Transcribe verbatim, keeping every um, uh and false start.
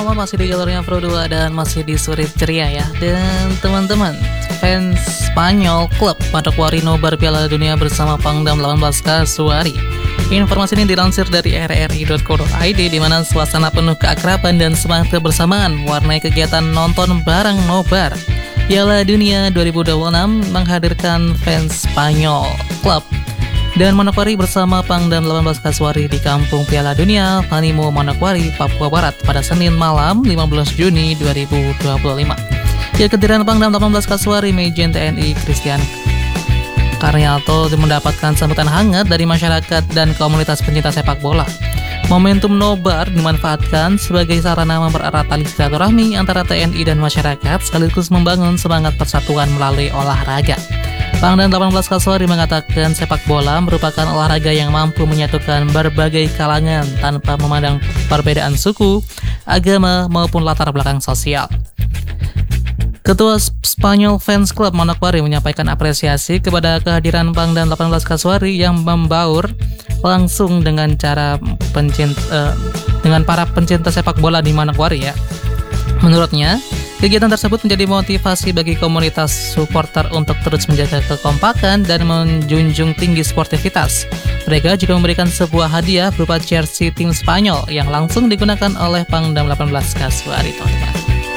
teman-teman, masih di jalurnya Pro dua dan masih di Surit Ceria ya. Dan teman-teman, fans Spanyol klub Manokwari nobar Piala Dunia bersama Pangdam delapan belas Kasuari. Informasi ini dilansir dari r r i dot co dot i d, di mana suasana penuh keakraban dan semangat kebersamaan warnai kegiatan nonton bareng nobar Piala Dunia dua ribu dua puluh enam menghadirkan fans Spanyol klub dan Manokwari bersama Pangdam delapan belas Kasuari di Kampung Piala Dunia Vanimo Manokwari, Papua Barat pada Senin malam lima belas Juni dua ribu dua puluh lima. Ya, kehadiran Pangdam delapan belas Kasuari Majen T N I Christian Karnialto mendapatkan sambutan hangat dari masyarakat dan komunitas pencinta sepak bola. Momentum nobar dimanfaatkan sebagai sarana mempererat tali silaturahmi antara T N I dan masyarakat, sekaligus membangun semangat persatuan melalui olahraga. Pangdam delapan belas Kasuari mengatakan sepak bola merupakan olahraga yang mampu menyatukan berbagai kalangan tanpa memandang perbedaan suku, agama, maupun latar belakang sosial. Ketua Spanyol Fans Club Manokwari menyampaikan apresiasi kepada kehadiran Pangdam delapan belas Kasuari yang membaur langsung dengan cara pencinta, uh, dengan para pencinta sepak bola di Manokwari ya. Menurutnya, kegiatan tersebut menjadi motivasi bagi komunitas supporter untuk terus menjaga kekompakan dan menjunjung tinggi sportivitas. Mereka juga memberikan sebuah hadiah berupa jersey tim Spanyol yang langsung digunakan oleh Pangdam delapan belas Kasuari, teman-teman.